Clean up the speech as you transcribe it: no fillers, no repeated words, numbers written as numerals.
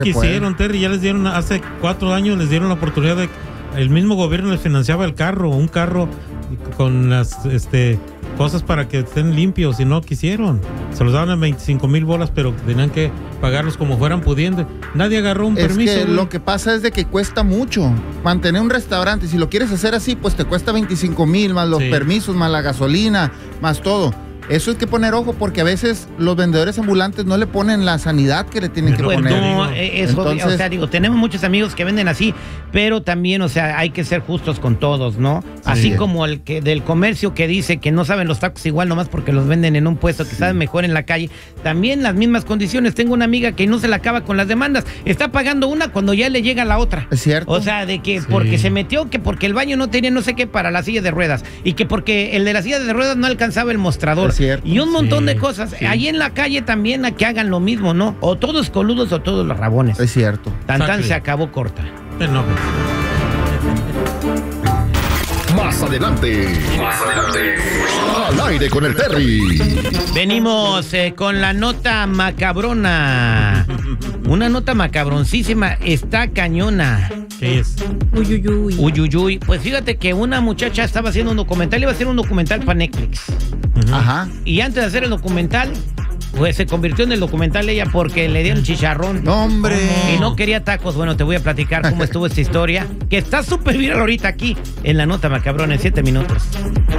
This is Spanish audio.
Quisieron, Terry, ya les dieron, hace 4 años les dieron la oportunidad de, el mismo gobierno les financiaba un carro con las cosas para que estén limpios, y no quisieron. Se los daban en 25,000 bolas, pero tenían que pagarlos como fueran pudiendo. Nadie agarró un permiso. Que lo que pasa es de que cuesta mucho mantener un restaurante. Si lo quieres hacer así, pues te cuesta 25,000 más los permisos, más la gasolina, más todo. Eso hay que poner ojo, porque a veces los vendedores ambulantes no le ponen la sanidad que le tienen que poner. No, entonces, o sea, tenemos muchos amigos que venden así, pero también, o sea, hay que ser justos con todos, ¿no? Sí. Así como el que del comercio que dice que no saben los tacos igual nomás porque los venden en un puesto, que saben mejor en la calle. También las mismas condiciones. Tengo una amiga que no se la acaba con las demandas. Está pagando una cuando ya le llega la otra. Es cierto. O sea, de que porque se metió, que porque el baño no tenía no sé qué para la silla de ruedas, y que porque el de la silla de ruedas no alcanzaba el mostrador. Cierto. Y un montón de cosas. Ahí en la calle también a que hagan lo mismo, ¿no? O todos coludos o todos los rabones. Es cierto. Tan se acabó corta. Más adelante. Al aire con el Terry. Venimos con la nota macabrona. Una nota macabroncísima. Está cañona. ¿Qué es? Uyuyuy. Pues fíjate que una muchacha estaba haciendo un documental. Iba a hacer un documental para Netflix. Ajá. Y antes de hacer el documental, pues se convirtió en el documental ella porque le dieron chicharrón. ¡No, hombre! Y no quería tacos. Bueno, te voy a platicar cómo estuvo esta historia, que está súper viral ahorita aquí en la nota macabrona en 7 minutos.